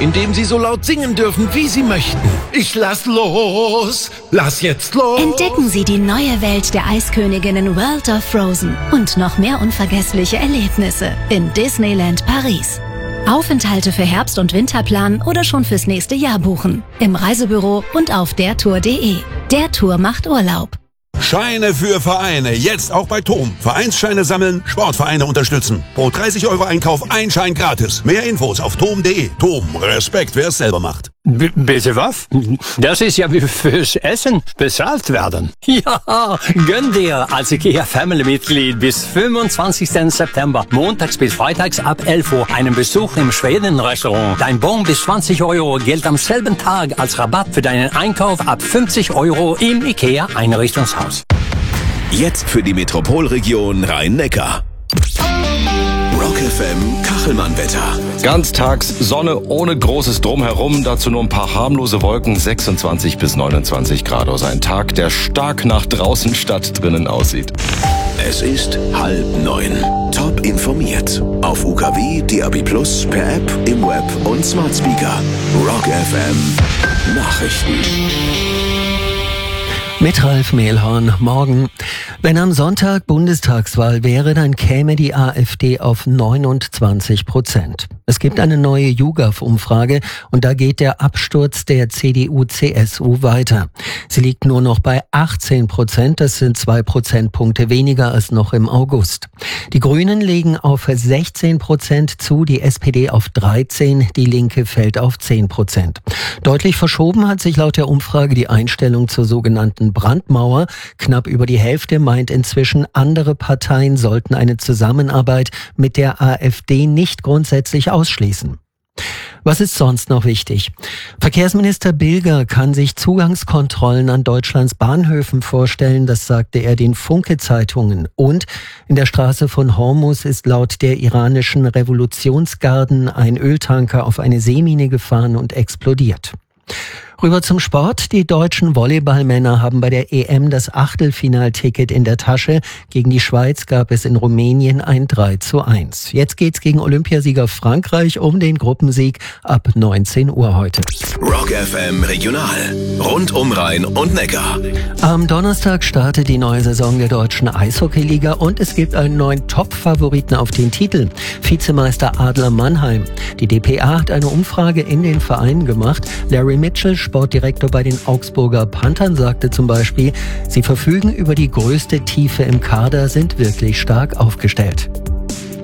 indem sie so laut singen dürfen, wie sie möchten. Ich lass los! Lass jetzt los! Entdecken Sie die neue Welt der Eisköniginnen World of Frozen und noch mehr unvergessliche Erlebnisse in Disneyland Paris. Aufenthalte für Herbst- und Winterplan oder schon fürs nächste Jahr buchen. Im Reisebüro und auf dertour.de. Der Tour macht Urlaub. Scheine für Vereine, jetzt auch bei TOM. Vereinsscheine sammeln, Sportvereine unterstützen. Pro 30 € Einkauf ein Schein gratis. Mehr Infos auf tom.de. TOM, Respekt, wer es selber macht. Bitte was? Das ist ja wie fürs Essen bezahlt werden. Ja, gönn dir als IKEA-Family-Mitglied bis 25. September, montags bis freitags ab 11 Uhr, einen Besuch im Schweden-Restaurant. Dein Bon bis 20 € gilt am selben Tag als Rabatt für deinen Einkauf ab 50 € im IKEA-Einrichtungshaus. Jetzt für die Metropolregion Rhein-Neckar. Rock FM Kachelmann-Wetter. Ganztags Sonne ohne großes Drumherum, dazu nur ein paar harmlose Wolken, 26 bis 29 Grad. Also ein Tag, der stark nach draußen statt drinnen aussieht. Es ist 8:30. Top informiert. Auf UKW, DAB+, per App, im Web und Smart Speaker. Rock FM Nachrichten. Mit Ralf Mehlhorn. Morgen. Wenn am Sonntag Bundestagswahl wäre, dann käme die AfD auf 29%. Es gibt eine neue YouGov-Umfrage und da geht der Absturz der CDU-CSU weiter. Sie liegt nur noch bei 18%, das sind 2 Prozentpunkte weniger als noch im August. Die Grünen legen auf 16% zu, die SPD auf 13%, die Linke fällt auf 10%. Deutlich verschoben hat sich laut der Umfrage die Einstellung zur sogenannten Brandmauer. Knapp über die Hälfte meint inzwischen, andere Parteien sollten eine Zusammenarbeit mit der AfD nicht grundsätzlich ausschließen. Was ist sonst noch wichtig? Verkehrsminister Bilger kann sich Zugangskontrollen an Deutschlands Bahnhöfen vorstellen, das sagte er den Funke-Zeitungen. Und in der Straße von Hormuz ist laut der iranischen Revolutionsgarden ein Öltanker auf eine Seemine gefahren und explodiert. Rüber zum Sport. Die deutschen Volleyballmänner haben bei der EM das Achtelfinalticket in der Tasche. Gegen die Schweiz gab es in Rumänien ein 3:1. Jetzt geht's gegen Olympiasieger Frankreich um den Gruppensieg ab 19 Uhr heute. Rock FM Regional. Rund um Rhein und Neckar. Am Donnerstag startet die neue Saison der deutschen Eishockeyliga und es gibt einen neuen Top-Favoriten auf den Titel. Vizemeister Adler Mannheim. Die dpa hat eine Umfrage in den Vereinen gemacht. Larry Mitchell, Sportdirektor bei den Augsburger Panthern, sagte zum Beispiel, sie verfügen über die größte Tiefe im Kader, sind wirklich stark aufgestellt.